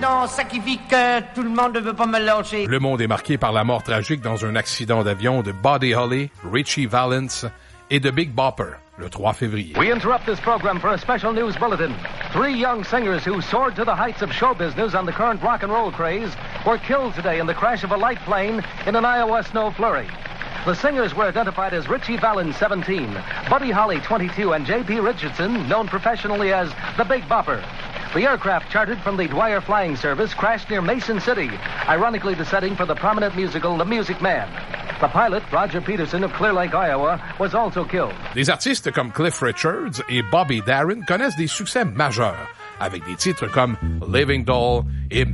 donc, ça qui vit que tout le monde ne veut pas me lâcher. Le monde est marqué par la mort tragique dans un accident d'avion de Buddy Holly, Richie Valens et de Big Bopper, le 3 février. We interrupt this program for a special news bulletin. 3 young singers who soared to the heights of show business on the current rock and roll craze were killed today in the crash of a light plane in an Iowa snow flurry. The singers were identified as Richie Valens, 17, Buddy Holly, 22, and J.P. Richardson, known professionally as the Big Bopper. The aircraft, chartered from the Dwyer Flying Service, crashed near Mason City, ironically the setting for the prominent musical The Music Man. The pilot, Roger Peterson of Clear Lake, Iowa, was also killed. Des artistes comme Cliff Richards et Bobby Darin connaissent des succès majeurs, avec des titres comme Living Doll et